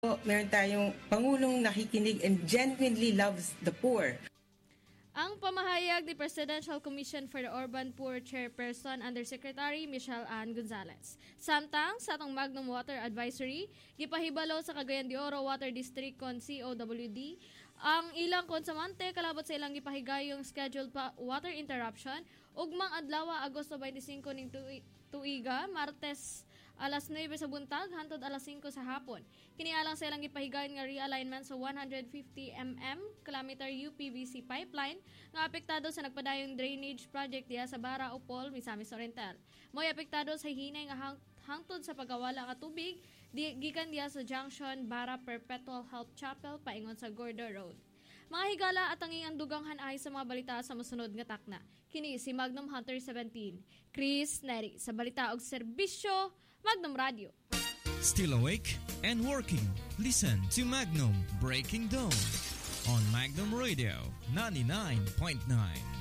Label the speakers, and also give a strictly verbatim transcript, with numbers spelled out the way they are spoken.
Speaker 1: Meron tayong Pangulong nakikinig and genuinely loves the poor.
Speaker 2: Ang pamahayag ni Presidential Commission for the Urban Poor Chairperson Undersecretary Michelle Ann Gonzalez. Samtang sa atong Magnum Water Advisory, gipahibalo sa Cagayan de Oro Water District kon C O W D ang ilang konsumante kalabot sa ilang gipahigayong scheduled pa water interruption ugmang adlaw Agosto twenty-five ning tuiga Martes alas nuwebe sa buntag hantod alas singko sa hapon. Kinialang sa ilang gipahigayon nga realignment sa one hundred fifty kilometer U P V C pipeline nga apektado sa nagpadayong drainage project diha sa Bara Upol, Misamis Oriental. Mo'y apektado sa hinay nga hang hangtod sa pagawala nga tubig di gikan diha sa junction Bara Perpetual Health Chapel paingon sa Gordo Road. Mga higala at ang iyang duganghan ay sa mga balita sa musunod nga takna. Kini si Magnum Hunter seventeen, Chris Neri sa balita og serbisyo Magnum Radio.
Speaker 3: Still awake and working? Listen to Magnum Breaking Dawn on Magnum Radio ninety-nine point nine.